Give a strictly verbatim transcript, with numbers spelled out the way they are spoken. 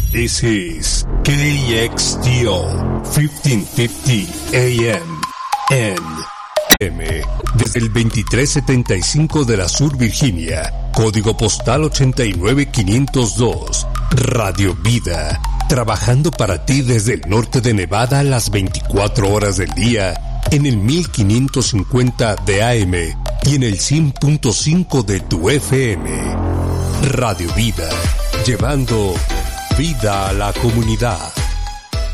This is K X T O fifteen fifty A M and M desde el veintitrés setenta y cinco de la Sur Virginia, código postal ochenta y nueve quinientos dos. Radio Vida, trabajando para ti desde el norte de Nevada a las veinticuatro horas del día en el mil quinientos cincuenta de A M y en el cien punto cinco de tu F M. Radio Vida, llevando vida a la comunidad.